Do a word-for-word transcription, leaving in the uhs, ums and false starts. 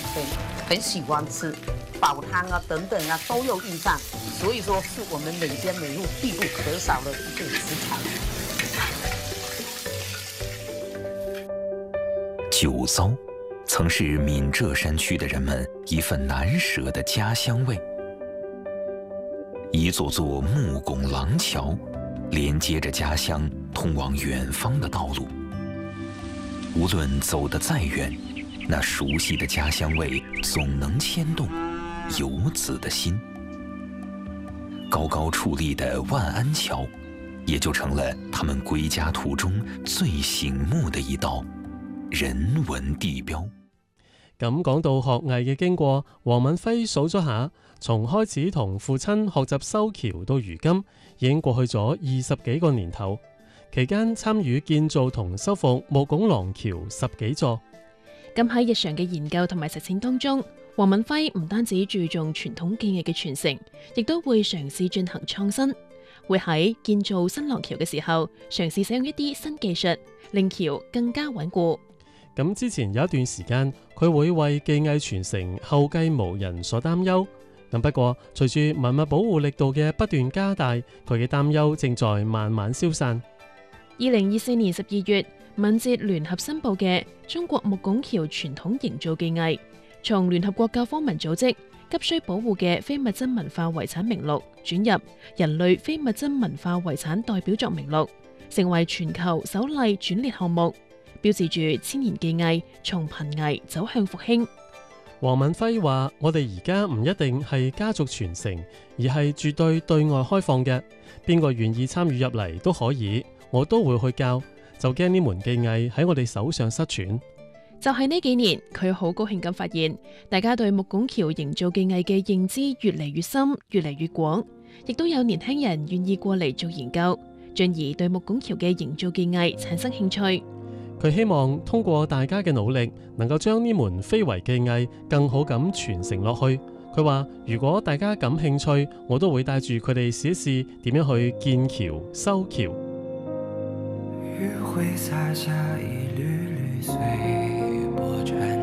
很很喜欢吃，煲汤啊等等啊都有印上，所以说是我们每家每户必不可少的一个食材。 酒糟曾是闽浙山区的人们一份难舍的家乡味。一座座木拱廊桥，连接着家乡通往远方的道路。无论走得再远，那熟悉的家乡味总能牵动游子的心。高高矗立的万安桥，也就成了他們歸家途中最醒目的一道人文地標。 咁講到學藝嘅經過，黃敏輝數咗下，從開始同父親學習修橋到如今，已經過去咗二十幾個年頭。期間參與建造同修復木拱廊橋十幾座。 咁喺日常嘅研究同埋實踐當中，黃敏輝唔單止注重傳統技藝嘅傳承，亦都會嘗試進行創新，會喺建造新廊橋嘅時候嘗試使用一啲新技術，令橋更加穩固。 咁之前有一段時間，佢會為技藝傳承後繼無人所擔憂。咁不過，隨住文物保護力度嘅不斷加大，佢嘅擔憂正在慢慢消散。 二零二四年十二月，敏捷聯合申報嘅中國木拱橋傳統營造技藝，從聯合國教科文組織急需保護嘅非物質文化遺產名錄轉入人類非物質文化遺產代表作名錄，成為全球首例轉列項目，標誌住千年技藝從瀕危走向復興。 黃敏輝話：我哋而家唔一定係家族傳承，而係絕對對外開放嘅，邊個願意參與入嚟都可以，我都會去教，就驚呢門技藝喺我哋手上失傳。 就係呢幾年，佢好高興咁發現，大家對木拱橋營造技藝嘅認知越嚟越深，越嚟越廣，亦都有年輕人願意過嚟做研究，進而對木拱橋嘅營造技藝產生興趣。 佢希望通過大家嘅努力，能夠將呢門非遺技藝更好咁傳承落去。佢話：如果大家感興趣，我都會帶住佢哋試一試點樣去建橋、修橋。 雨會灑下一縷縷隨波轉